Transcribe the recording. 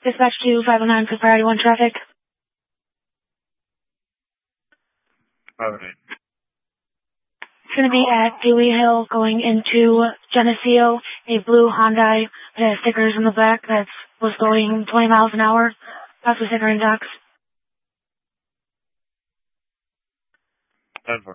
Dispatch to 509 for priority 1 traffic. Alright. It's going to be at Dewey Hill going into Geneseo, a blue Hyundai that has stickers in the back that was going 20 miles an hour. That's the sticker in docks. 10-4.